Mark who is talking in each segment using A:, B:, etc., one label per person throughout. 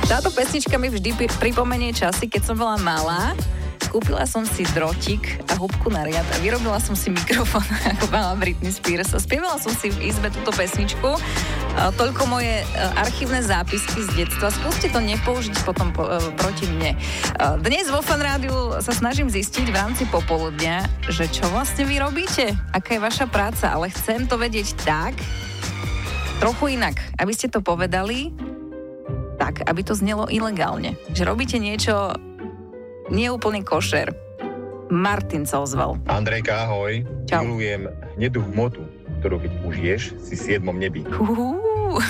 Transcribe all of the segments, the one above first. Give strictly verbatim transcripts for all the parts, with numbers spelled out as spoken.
A: Táto pesnička mi vždy pripomenie časy, keď som bola malá. Kúpila som si drotík a húbku na riad a vyrobila som si mikrofón, ako mala Britney Spears. A spievala som si v izbe túto pesničku. A toľko moje archívne zápisky z detstva. Skúste to nepoužiť potom po, proti mne. Dnes vo Fan Rádiu sa snažím zistiť v rámci popoludňa, že čo vlastne vy robíte, aká je vaša práca, ale chcem to vedieť tak, trochu inak, aby ste to povedali tak, aby to znelo ilegálne. Že robíte niečo nie úplne košer. Martin sa ozval.
B: Andrejka, ahoj.
A: Čau.
B: Milujem hnedú hmotu, ktorú keď užiješ, si v siedmom nebi.
A: Uhuhu.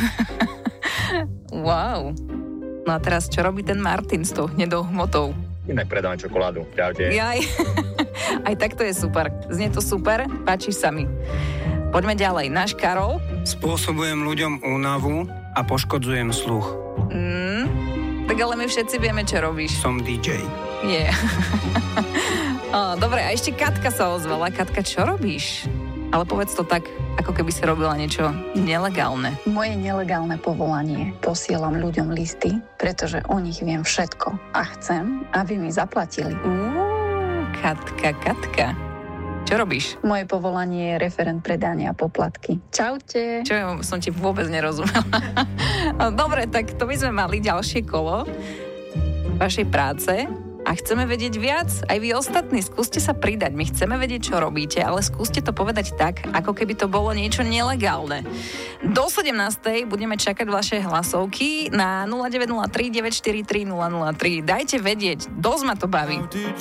A: Wow. No a teraz, čo robí ten Martin s tou hnedou hmotou?
B: Inak predávam čokoládu. Čaute.
A: Jaj. Aj takto je super. Znie to super, páči sa mi. Poďme ďalej. Náš Karol.
C: Spôsobujem ľuďom únavu a poškodzujem sluch.
A: Mm, tak ale my všetci vieme, čo robíš.
C: Som dý džej.
A: Je. Yeah. Dobre, a ešte Katka sa ozvala. Katka, čo robíš? Ale povedz to tak, ako keby si robila niečo nelegálne.
D: Moje nelegálne povolanie. Posielam ľuďom listy, pretože o nich viem všetko. A chcem, aby mi zaplatili.
A: Uú, Katka, Katka. Čo robíš?
D: Moje povolanie je referent pre dane a poplatky. Čaute.
A: Čo, som ti vôbec nerozumela. Dobre, tak to by sme mali ďalšie kolo vašej práce a chceme vedieť viac. Aj vy ostatní, skúste sa pridať. My chceme vedieť, čo robíte, ale skúste to povedať tak, ako keby to bolo niečo nelegálne. Do sedemnástej budeme čakať vaše hlasovky na nula deväť nula tri deväť štyri tri nula nula tri. Dajte vedieť, dosť ma to baví.